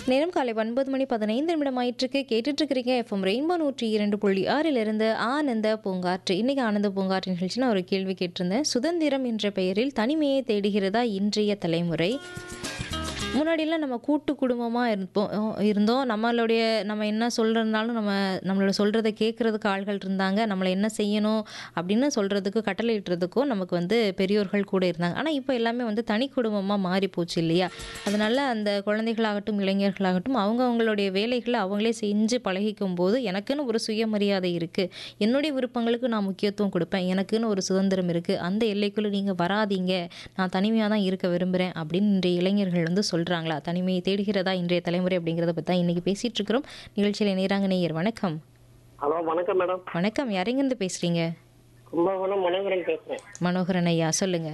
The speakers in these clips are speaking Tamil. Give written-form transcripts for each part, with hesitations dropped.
நேரம் காலை 9:15 ஆயிட்டிருக்கு. கேட்டுட்டு இருக்கிறீங்க எஃப்எம் ரெயின்போ 102.6 ஆனந்த பூங்காற்று. இன்னைக்கு ஆனந்த பூங்காற்று நிகழ்ச்சி நான் ஒரு கேள்வி கேட்டிருந்தேன். சுதந்திரம் என்ற பெயரில் தனிமையை தேடுகிறதா இன்றைய தலைமுறை? முன்னாடியெல்லாம் நம்ம கூட்டு குடும்பமாக இருந்தோம். நம்ம என்ன சொல்கிறதுனாலும் நம்மளோட சொல்கிறத கேட்குறதுக்கு ஆள்கள் இருந்தாங்க. நம்மளை என்ன செய்யணும் அப்படின்னு சொல்கிறதுக்கு கட்டளையிடுறதுக்கும் நமக்கு பெரியோர்கள் கூட இருந்தாங்க. ஆனால் இப்போ எல்லாமே தனி குடும்பமாக மாறி போச்சு இல்லையா? அதனால் அந்த குழந்தைகளாகட்டும் இளைஞர்களாகட்டும் அவங்களுடைய வேலைகளை அவங்களே செஞ்சு பழகிக்கும் போது எனக்குன்னு ஒரு சுயமரியாதை இருக்குது, என்னுடைய விருப்பங்களுக்கு நான் முக்கியத்துவம் கொடுப்பேன், எனக்குன்னு ஒரு சுதந்திரம் இருக்குது, அந்த எல்லைக்குள்ளே நீங்கள் வராதீங்க, நான் தனிமையாக தான் இருக்க விரும்புகிறேன் அப்படின்னு இன்றைய இளைஞர்கள் சொல்கிறாங்களா? தனிமையை தேடுகிறதா இன்றைய தலைமுறை அப்படிங்கிறத பற்றி தான் இன்றைக்கி பேசிகிட்டு இருக்கிறோம். நிகழ்ச்சியில் நேராங்க நேயர் வணக்கம். ஹலோ வணக்கம் மேடம். வணக்கம், யாரெங்கிருந்து பேசுகிறீங்க? கும்பகோணம் மனோகரன் பேசுறேன். மனோகரன் ஐயா சொல்லுங்க.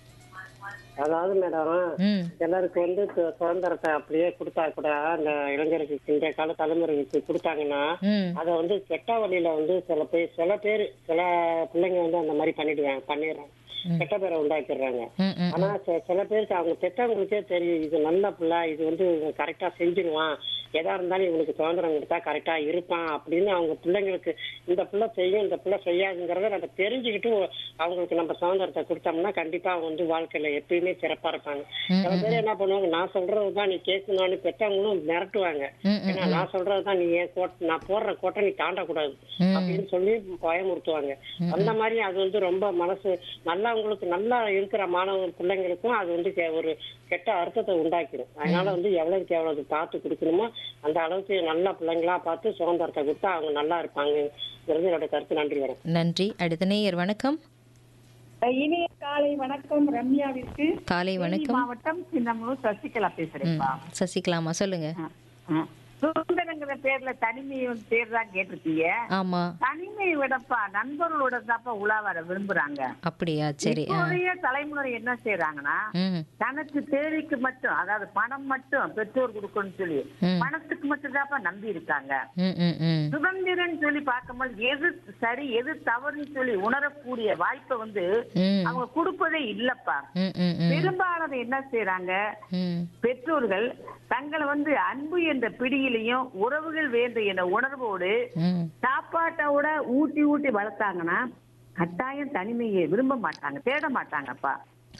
அதாவது மேடம், எல்லாருக்கு சுதந்திரத்தை அப்படியே கொடுத்தா கூட அந்த இளைஞருக்கு இந்த கால தலைமுறைக்கு கொடுத்தாங்கன்னா அதை கெட்ட வழியில சில பிள்ளைங்க அந்த மாதிரி பண்ணிடுறாங்க, கெட்ட பேரை உண்டாக்கிடுறாங்க. ஆனா சில பேருக்கு அவங்க பெற்றவங்களுக்கே தெரியும் இது நல்ல பிள்ளை, இது கரெக்டா செஞ்சிருவான், எதா இருந்தாலும் இவங்களுக்கு சுதந்திரம் கொடுத்தா கரெக்டா இருப்பான் அப்படின்னு அவங்க பிள்ளைங்களுக்கு இந்த பிள்ளை செய்யும் இந்த பிள்ளை செய்யாதுங்கிறத நம்ம தெரிஞ்சுக்கிட்டு அவங்களுக்கு நம்ம சுதந்திரத்தை கொடுத்தோம்னா கண்டிப்பா அவங்க வாழ்க்கையில எப்பயுமே சிறப்பா இருப்பாங்க. சில பேர் என்ன பண்ணுவாங்க, நான் சொல்றதுதான் நீ கேட்கணும்னு பெற்றவங்களும் மிரட்டுவாங்க. ஏன்னா நான் சொல்றதுதான் நீ நான் போடுற கோட்டை நீ தாண்டக்கூடாது அப்படின்னு சொல்லி பயமுறுத்துவாங்க. அந்த மாதிரி அது ரொம்ப மனசு நல்லவங்களுக்கு நல்லா இருக்கிற மாணவ பிள்ளைங்களுக்கும் அது ஒரு கெட்ட அர்த்தத்தை உண்டாக்கிடும். அதனால எவ்வளவுக்கு எவ்வளவு பார்த்து கொடுக்கணுமோ அந்த அளவுக்கு நல்ல பிள்ளைங்களா பார்த்து சுதந்திரத்தை கொடுத்தா அவங்க நல்லா இருப்பாங்கிறது என்னோட கருத்து. நன்றி. வரும் நன்றி. அடுத்த நேயர் வணக்கம். இனிய காலை வணக்கம் ரம்யாவிற்கு. காலை வணக்கம். மாவட்டம் சின்னமனூர் சசிகலா பேசுறேன்ப்பா. சசிகலாமா சொல்லுங்க. சுதந்திரங்கிற பேர்ல தனிமையை பேர் தான் கேட்டிருக்கீங்க. ஆமா, தனிமையை விடப்பா நண்பர்களோட தாப்பா உலாவர விரும்புறாங்க. அப்படியா? சரி. தலைமுறை என்ன செய்யறாங்கன்னா தனக்கு தேவைக்கு மட்டும், அதாவது பணம் மட்டும் பெற்றோர் கொடுக்கணும்னு சொல்லி பணத்துக்கு மட்டும் தாப்பா நம்பி இருக்காங்க. சுதந்திரம் சொல்லி பார்க்கும்போது எது சரி எது தவறுன்னு சொல்லி உணரக்கூடிய வாய்ப்பை அவங்க கொடுப்பதே இல்லப்பா. பெரும்பாலும் என்ன செய்யறாங்க, பெற்றோர்கள் தங்களை அன்பு என்ற பிடியிலையும் உறவுகள் வேண்ட என்ற உணர்வோடு சாப்பாட்டோட ஊட்டி ஊட்டி வளர்த்தாங்கன்னா கட்டாயம் தனிமையை விரும்ப மாட்டாங்க, தேட மாட்டாங்கப்பா.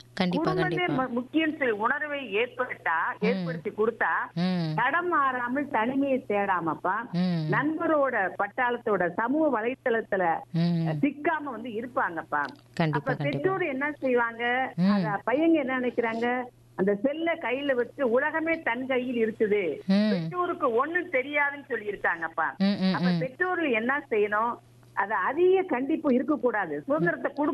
முக்கியம் உணர்வை ஏற்படுத்தி கொடுத்தா தடம் மாறாமல் தனிமையை தேடாமப்பா நண்பரோட பட்டாளத்தோட சமூக வலைத்தளத்துல சிக்காம இருப்பாங்கப்பா. அப்ப பெற்றோர் என்ன செய்வாங்க, பையங்க என்ன நினைக்கிறாங்க, அந்த செல்ல கையில வச்சு உலகமே தன் கையில் இருக்குது, பெற்றோருக்கு ஒண்ணும் தெரியாதுன்னு சொல்லி இருக்காங்கப்பா. அப்ப பெற்றோர்கள் என்ன செய்யணும், அது அதிக கண்டிப்பு இருக்க கூடாது, சுதந்திரத்தை